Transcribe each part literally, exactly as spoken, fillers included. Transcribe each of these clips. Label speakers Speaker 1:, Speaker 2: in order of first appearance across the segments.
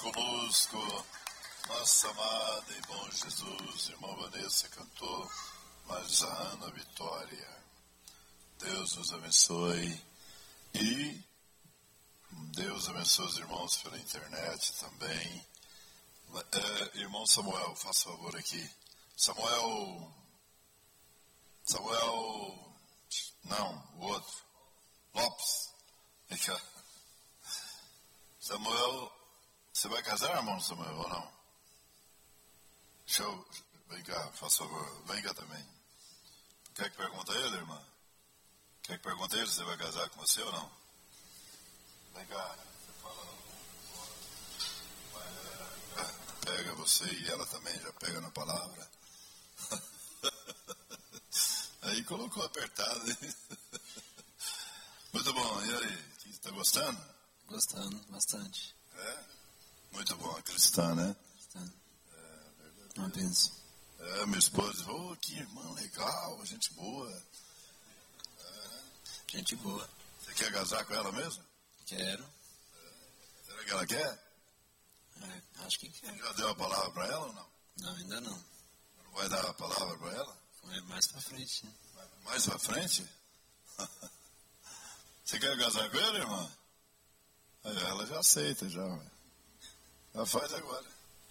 Speaker 1: conosco, nossa amada e bom Jesus. Irmã Vanessa cantou, mas a Ana Vitória. Deus nos abençoe e Deus abençoe os irmãos pela internet também. É, irmão Samuel, faça favor aqui. Samuel, Samuel, não, o outro, Lopes. Vem cá. Samuel, você vai casar, irmão Samuel, ou não? Deixa eu, vem cá, faça favor, vem cá também. Quer que pergunte a ele, irmã? Quer que pergunte a ele se ele vai casar com você ou não? Vem cá, você fala. Pega você e ela também, já pega na palavra. Aí colocou apertado, hein? Muito bom, e aí? Está gostando?
Speaker 2: Gostando, bastante.
Speaker 1: É? Muito bom, a cristã, né?
Speaker 2: Gostando. É, verdade. Uma bênção.
Speaker 1: É, minha esposa, oh, que irmã legal, gente boa. É.
Speaker 2: Gente boa.
Speaker 1: Você quer casar com ela mesmo?
Speaker 2: Quero.
Speaker 1: É. Será que ela quer?
Speaker 2: É, acho que quer.
Speaker 1: Já deu a palavra para ela ou não?
Speaker 2: Não, ainda não.
Speaker 1: Não vai dar a palavra para ela?
Speaker 2: É mais pra frente, né?
Speaker 1: Mais pra frente? Você quer casar com ele, irmã? Ela já aceita, já. Ela faz agora.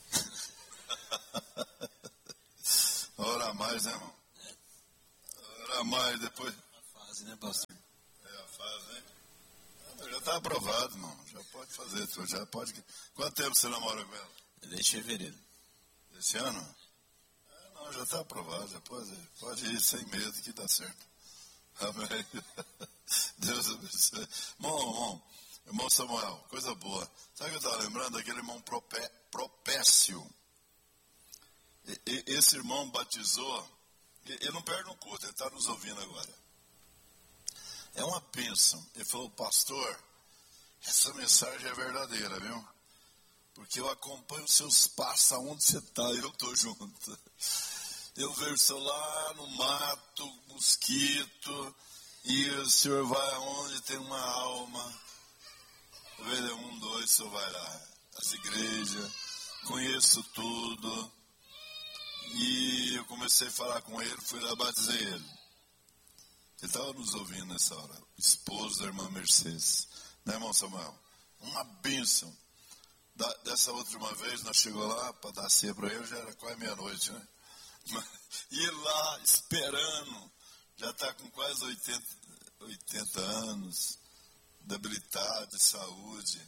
Speaker 1: Ora mais, né, irmão? Ora mais, depois.
Speaker 2: A fase, né, pastor?
Speaker 1: É a fase, né? Já está aprovado, irmão. Já pode fazer tudo. Já pode. Quanto tempo você namora com ela?
Speaker 2: Desde fevereiro.
Speaker 1: Esse ano? É, não, já está aprovado. Já pode, pode ir sem medo que dá certo. Amém. Deus abençoe. Bom, bom. Irmão Samuel, coisa boa. Sabe o que eu estava lembrando? Aquele irmão Propé, Propécio. E, e, esse irmão batizou. E, ele não perde um culto, ele está nos ouvindo agora. É uma bênção. Ele falou, pastor, essa mensagem é verdadeira, viu? Porque eu acompanho os seus passos aonde você está e eu estou junto. Eu vejo o senhor lá no mato, mosquito, e o senhor vai aonde tem uma alma. Ovelha um, dois, o senhor vai lá. As igrejas, conheço tudo. E eu comecei a falar com ele, fui lá batizei ele. Ele estava nos ouvindo nessa hora. Esposo da irmã Mercedes. Né, irmão Samuel? Uma bênção. Da, dessa última vez, nós chegamos lá para dar ceia para ele, já era quase meia-noite, né? E ele lá, esperando, já está com quase oitenta, oitenta anos, debilitado de saúde.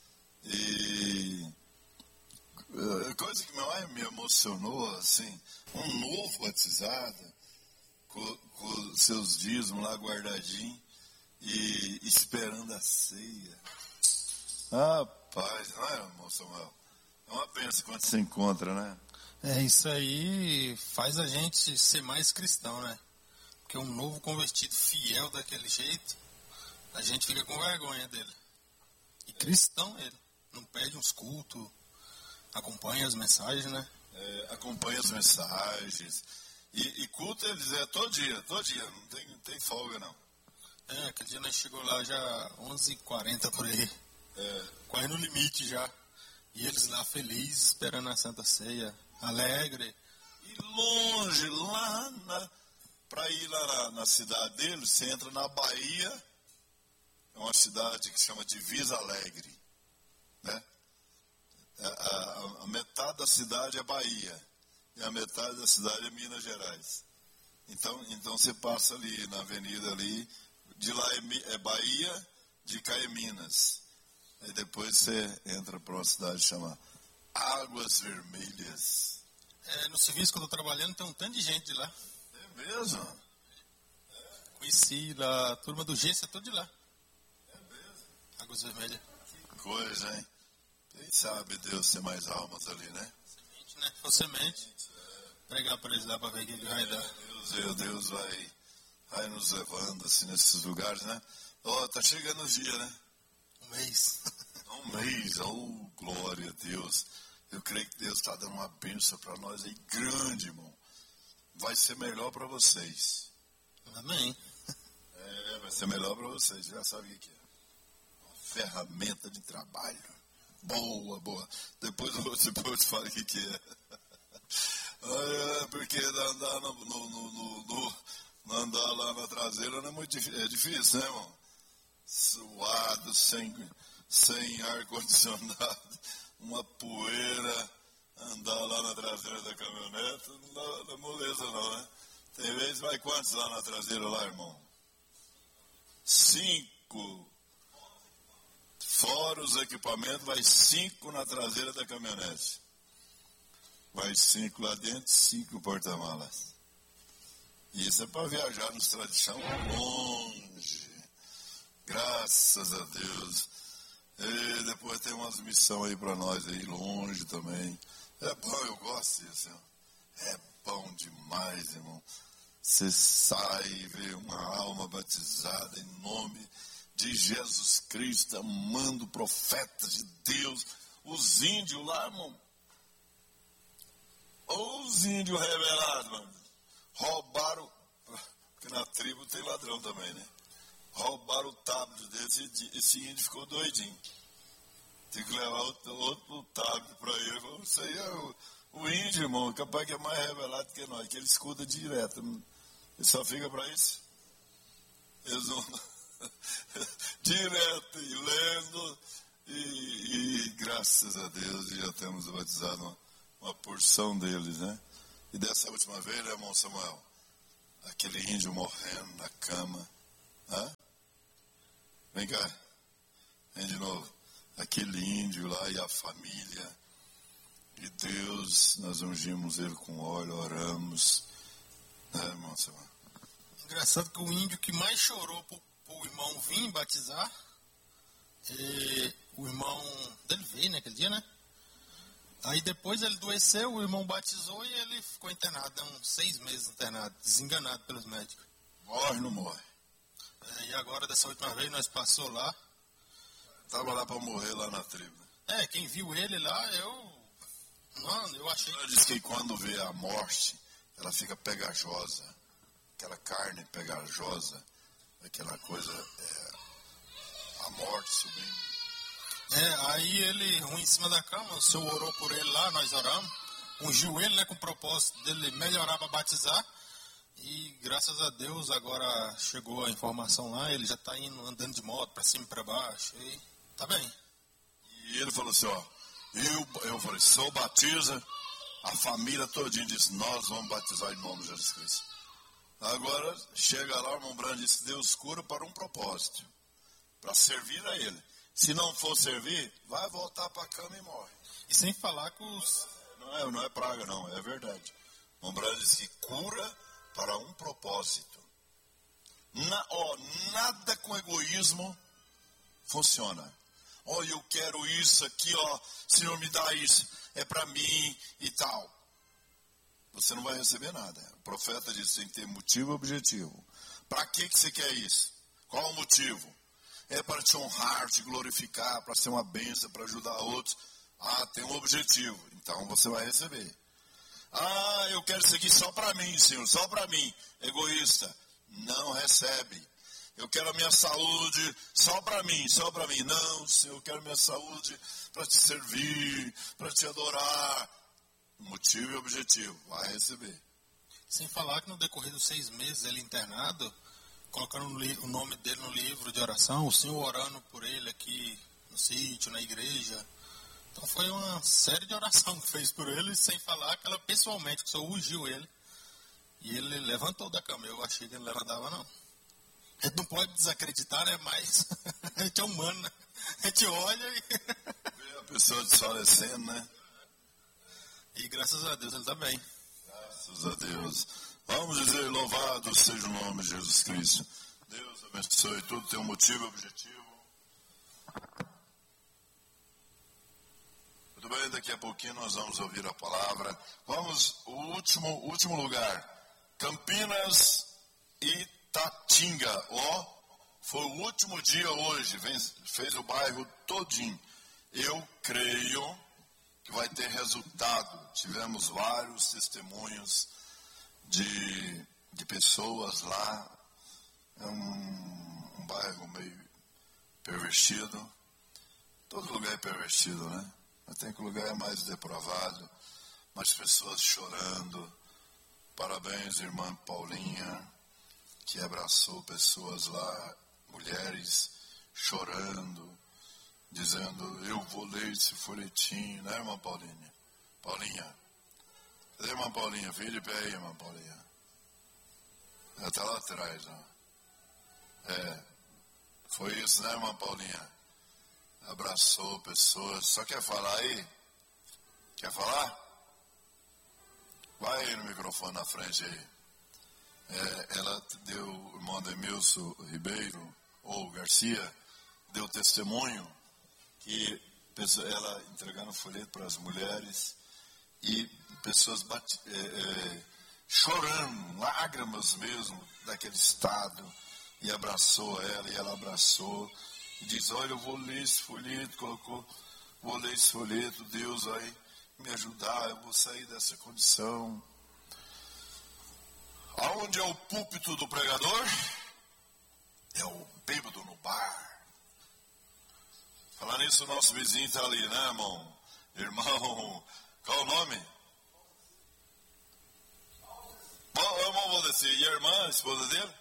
Speaker 1: E a coisa que mais me emocionou, assim, um novo batizado, com, com seus dízimos lá guardadinhos e esperando a ceia. Ah, paz, não é, irmão Samuel? É uma bênção quando se encontra, né?
Speaker 3: É, isso aí faz a gente ser mais cristão, né? Porque um novo convertido fiel daquele jeito, a gente fica com vergonha dele. E cristão ele, não perde uns cultos, acompanha as mensagens, né?
Speaker 1: É, acompanha as mensagens. E, e culto, eles é todo dia, todo dia, não tem, não tem folga, não.
Speaker 3: É, aquele dia nós chegou lá já onze e quarenta por aí,
Speaker 1: é.
Speaker 3: Quase no limite já. E eles lá felizes, esperando a Santa Ceia, alegre.
Speaker 1: E longe, lá na, para ir lá na, na cidade deles, você entra na Bahia, é uma cidade que se chama Divisa Alegre, né? A, a, a metade da cidade é Bahia, e a metade da cidade é Minas Gerais. Então, então você passa ali na avenida ali, de lá é, é Bahia, de cá é Minas. Aí depois você entra para uma cidade chamada Águas Vermelhas.
Speaker 3: É, no serviço que eu estou trabalhando tem um tanto de gente de lá.
Speaker 1: É mesmo?
Speaker 3: É. Conheci lá, a turma do Gência, toda de lá.
Speaker 1: É mesmo?
Speaker 3: Águas Vermelhas.
Speaker 1: Que coisa, hein? Quem sabe Deus tem mais almas ali, né?
Speaker 3: Semente, né? For semente. É. Pregar para eles lá para ver o que ele vai dar.
Speaker 1: Deus, Deus vai, vai nos levando assim nesses lugares, né? Ó, oh, tá chegando o dia, né?
Speaker 3: Um mês.
Speaker 1: Um mês, oh, glória a Deus. Eu creio que Deus está dando uma bênção para nós aí, grande, irmão. Vai ser melhor para vocês.
Speaker 3: Amém.
Speaker 1: É, vai ser melhor para vocês. Já sabe o que é. Uma ferramenta de trabalho. Boa, boa. Depois eu, depois eu te falo o que, que é. É, porque andar, no, no, no, no, no, andar lá na traseira não é muito difícil, é difícil, né, irmão? Suado, sem, sem ar-condicionado, uma poeira, andar lá na traseira da caminhonete, não dá, dá moleza não, né? Tem vezes, vai quantos lá na traseira lá, irmão? Cinco. Fora os equipamentos, vai cinco na traseira da caminhonete. Vai cinco lá dentro, cinco porta-malas. E isso é para viajar nos tradição longe. Graças a Deus. E depois tem umas missões aí para nós aí, longe também. É bom, eu gosto disso. É bom demais, irmão. Você sai e vê uma alma batizada em nome de Jesus Cristo, amando profetas de Deus. Os índios lá, irmão. Os índios revelados, mano. Roubaram, porque na tribo tem ladrão também, né? Roubaram o tablet desse, esse índio ficou doidinho. Tem que levar outro, outro tablet para ele. Isso aí é o, o índio, irmão, capaz que é mais revelado que nós, que ele escuta direto. Ele só fica para isso. Eles vão direto e lendo, e, e graças a Deus já temos batizado uma, uma porção deles, né? E dessa última vez, né, irmão Samuel? Aquele índio morrendo na cama. Hã? Vem cá. Vem de novo. Aquele índio lá e a família. E Deus, nós ungimos ele com óleo, oramos. Né, irmão Samuel?
Speaker 3: Engraçado que o índio que mais chorou pro, pro irmão vir batizar, e o irmão dele veio naquele dia, né? Aí depois ele adoeceu, o irmão batizou e ele ficou internado, uns seis meses internado, desenganado pelos médicos.
Speaker 1: Morre, não morre.
Speaker 3: É, e agora, dessa última vez, nós passou lá.
Speaker 1: Estava lá para morrer lá na tribo.
Speaker 3: É, quem viu ele lá, eu... Mano, eu achei...
Speaker 1: Ela diz que quando vê a morte, ela fica pegajosa. Aquela carne pegajosa, aquela coisa, é, a morte subindo.
Speaker 3: É, aí ele, um em cima da cama, o senhor orou por ele lá, nós oramos, ungiu ele, né, com o propósito dele melhorar para batizar, e graças a Deus agora chegou a informação lá, ele já está indo andando de moto para cima e para baixo, e tá bem.
Speaker 1: E ele falou assim, ó, eu, eu falei, sou batiza, a família todinha disse, nós vamos batizar em nome de Jesus Cristo. Agora, chega lá, o irmão Brando disse, Deus cura para um propósito, para servir a ele. Se não for servir, vai voltar para a cama e morre.
Speaker 3: E sem falar que os...
Speaker 1: Não é, não é praga, não, é verdade. O irmão Brando disse que cura para um propósito. Na, ó, nada com egoísmo funciona. Ó, eu quero isso aqui, ó, Senhor me dá isso, é para mim e tal. Você não vai receber nada. O profeta disse que tem que ter motivo e objetivo. Para que, que você quer isso? Qual o motivo? É para te honrar, te glorificar, para ser uma bênção, para ajudar outros. Ah, tem um objetivo. Então você vai receber. Ah, eu quero isso aqui só para mim, Senhor, só para mim. Egoísta. Não recebe. Eu quero a minha saúde só para mim, só para mim. Não, Senhor, eu quero a minha saúde para te servir, para te adorar. Motivo e objetivo, vai receber.
Speaker 3: Sem falar que no decorrer dos seis meses ele internado, colocando o nome dele no livro de oração, o Senhor orando por ele aqui no sítio, na igreja. Então foi uma série de oração que fez por ele, sem falar que ela pessoalmente, que o Senhor ungiu ele. E ele levantou da cama, eu achei que ele não levantava não. A gente não pode desacreditar, né? Mas a gente é humano, né? A gente olha e...
Speaker 1: Vê a pessoa desfalecendo, né?
Speaker 3: E graças a Deus ele está bem.
Speaker 1: Graças a Deus. Vamos dizer, louvado seja o nome de Jesus Cristo. Deus abençoe, tudo tem um motivo e objetivo. Muito bem, daqui a pouquinho nós vamos ouvir a palavra. Vamos, o último, último lugar. Campinas e Tatinga. Ó, foi o último dia hoje, fez o bairro todinho. Eu creio que vai ter resultado. Tivemos vários testemunhos de, de pessoas lá. É um, um bairro meio pervertido. Todo lugar é pervertido, né? Mas tem que lugar é mais depravado, mais pessoas chorando. Parabéns, irmã Paulinha, que abraçou pessoas lá, mulheres chorando, dizendo, eu vou ler esse folhetim, né, irmã Paulinha? Paulinha. Cadê a irmã Paulinha? Vem de pé aí, irmã Paulinha. Ela está lá atrás, ó. É, foi isso, né, irmã Paulinha? Abraçou pessoas. Só quer falar aí? Quer falar? Vai aí no microfone na frente aí. É, ela deu, o irmão Ademilson Ribeiro, ou Garcia, deu testemunho que ela entregando folheto para as mulheres e pessoas bate, é, é, chorando, lágrimas mesmo, daquele estado, e abraçou ela, e ela abraçou, e diz, olha, eu vou ler esse folheto, colocou, vou ler esse folheto, Deus vai me ajudar, eu vou sair dessa condição. Aonde é o púlpito do pregador? É o bêbado no bar. Falar nisso, o nosso vizinho está ali, né, irmão? Irmão, qual o nome? Bom, irmão, vou descer. E a irmã, a esposa dele?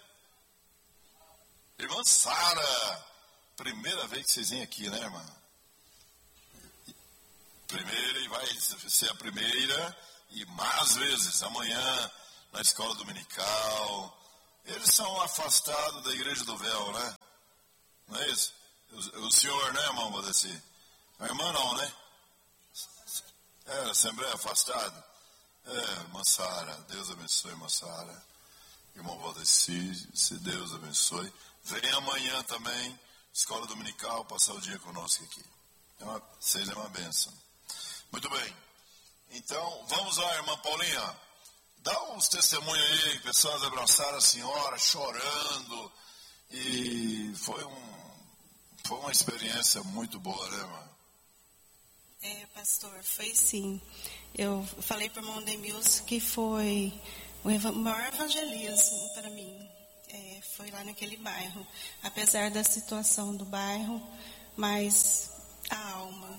Speaker 1: Irmã Sara. Primeira vez que vocês vêm aqui, né, irmã? Primeira e vai ser a primeira e mais vezes. Amanhã, na escola dominical. Eles são afastados da igreja do véu, né? Não é isso? O, o senhor, né, irmão, vou descer? A irmã não, né? É, a Assembleia afastada. É, irmã Sara, Deus abençoe, irmã Sara. Irmão Valdeci, se Deus abençoe. Vem amanhã também, escola dominical, passar o dia conosco aqui. É uma, seja uma bênção. Muito bem. Então, vamos lá, irmã Paulinha. Dá uns testemunhos aí, pessoas abraçaram a senhora, chorando. E foi, um, foi uma experiência muito boa, né, irmã?
Speaker 4: É, pastor, foi sim. Eu falei para o irmão Demilson que foi o eva- maior evangelismo para mim. É, foi lá naquele bairro. Apesar da situação do bairro, mas a alma.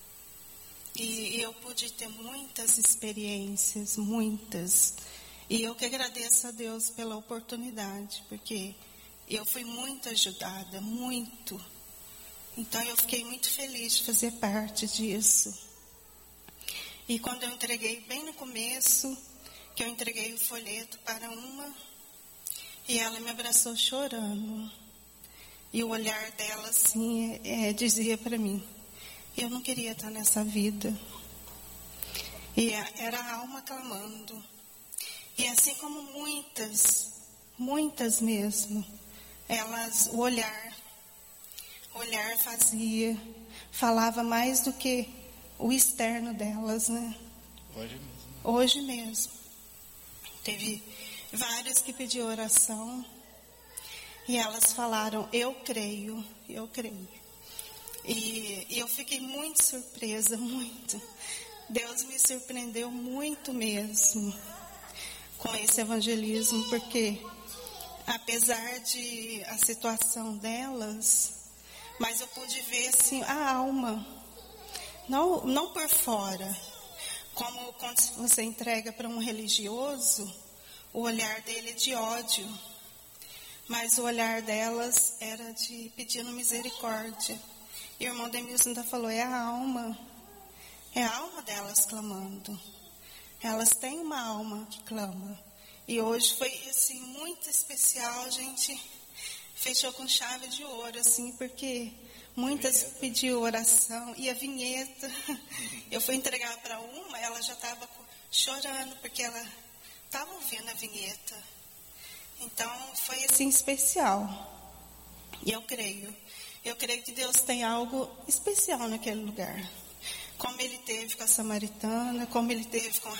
Speaker 4: E eu pude ter muitas experiências, muitas. E eu que agradeço a Deus pela oportunidade, porque eu fui muito ajudada, muito. Então eu fiquei muito feliz de fazer parte disso. E quando eu entreguei, bem no começo, que eu entreguei o folheto para uma, e ela me abraçou chorando. E o olhar dela, assim, é, dizia para mim, eu não queria estar nessa vida. E era a alma clamando. E assim como muitas, muitas mesmo, elas, o olhar, o olhar fazia, falava mais do que o externo delas, né?
Speaker 2: Hoje mesmo.
Speaker 4: Hoje mesmo. Teve vários que pediram oração e elas falaram, eu creio, eu creio. E, e eu fiquei muito surpresa, muito. Deus me surpreendeu muito mesmo com esse evangelismo, porque apesar de a situação delas, mas eu pude ver assim, a alma, não, não por fora, como quando você entrega para um religioso, o olhar dele é de ódio, mas o olhar delas era de pedindo misericórdia. E o irmão Demilson ainda falou, é a alma, é a alma delas clamando. Elas têm uma alma que clama. E hoje foi, assim, muito especial, a gente fechou com chave de ouro, assim, porque muitas pediram oração. E a vinheta, eu fui entregar para uma, ela já estava chorando, porque ela estava ouvindo a vinheta. Então, foi, assim, especial. E eu creio. Eu creio que Deus tem algo especial naquele lugar. Como Ele teve com a samaritana, como Ele teve com